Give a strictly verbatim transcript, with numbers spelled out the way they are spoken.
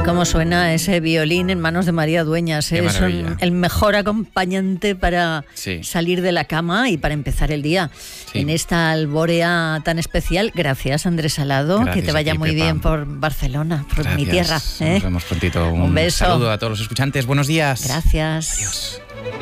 cómo suena ese violín en manos de María Dueñas. ¿eh? Es un, el mejor acompañante para sí. salir de la cama y para empezar el día sí. en esta albórea tan especial. Gracias, Andrés Salado. Gracias, que te vaya ti, muy Pepa. bien por Barcelona, por Gracias. mi tierra. ¿eh? Nos vemos prontito. Un, un beso. Saludo a todos los escuchantes. Buenos días. Gracias. Adiós.